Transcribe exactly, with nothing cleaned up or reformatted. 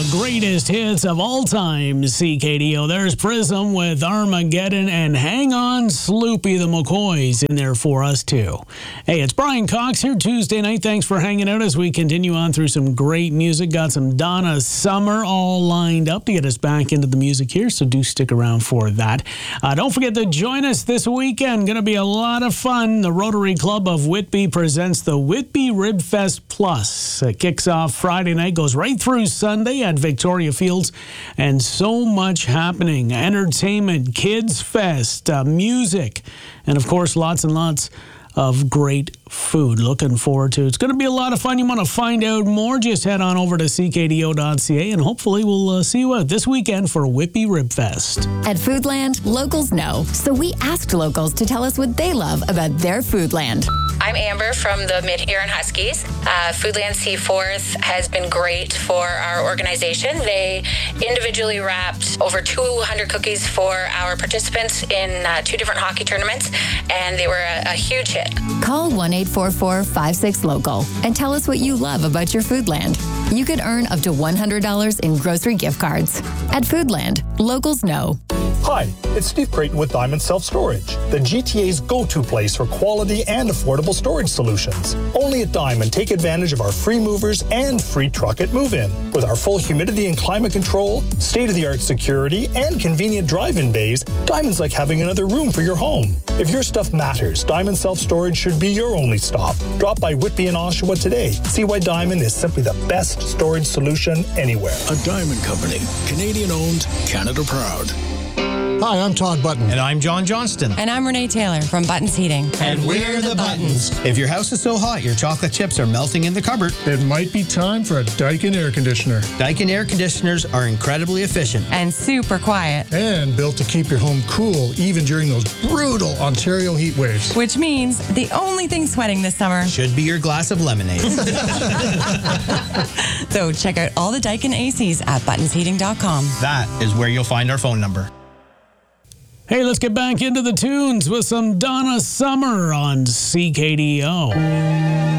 greatest hits of all time, C K D O. There's Prism with Armageddon, and hang on, Sloopy the McCoys in there for us, too. Hey, it's Brian Cox here, Tuesday night. Thanks for hanging out as we continue on through some great music. Got some Donna Summer all lined up to get us back into the music here, so do stick around for that. Uh, don't forget to join us this weekend. Going to be a lot of fun. The Rotary Club of Whitby presents the Whitby Rib Fest Plus. It kicks off Friday night, goes right through Sunday at Victoria Fields, and so much happening. Entertainment, Kids Fest, uh, music, and of course lots and lots of great food. Looking forward to it. It's going to be a lot of fun. You want to find out more, just head on over to c k d o dot c a, and hopefully we'll uh, see you out this weekend for Whitby Rib Fest. At Foodland, locals know, so we asked locals to tell us what they love about their Foodland. I'm Amber from the Mid-Huron Huskies. Uh, Foodland Seaforth has been great for our organization. They individually wrapped over two hundred cookies for our participants in uh, two different hockey tournaments, and they were a, a huge hit. Call one eight four four, five six, local and tell us what you love about your Foodland. You could earn up to one hundred dollars in grocery gift cards. At Foodland, locals know. Hi, it's Steve Creighton with Diamond Self Storage, the G T A's go-to place for quality and affordable storage solutions. Only at Diamond, take advantage of our free movers and free truck at move-in. With our full humidity and climate control, state-of-the-art security, and convenient drive-in bays, Diamond's like having another room for your home. If your stuff matters, Diamond Self Storage should be your only stop. Drop by Whitby and Oshawa today. See why Diamond is simply the best storage solution anywhere. A Diamond Company, Canadian-owned, Canada proud. Hi, I'm Todd Button. And I'm John Johnston. And I'm Renee Taylor from Buttons Heating. And we're the Buttons. If your house is so hot your chocolate chips are melting in the cupboard, it might be time for a Daikin air conditioner. Daikin air conditioners are incredibly efficient. And super quiet. And built to keep your home cool even during those brutal Ontario heat waves. Which means the only thing sweating this summer should be your glass of lemonade. So check out all the Daikin A Cs at buttons heating dot com. That is where you'll find our phone number. Hey, let's get back into the tunes with some Donna Summer on C K D O.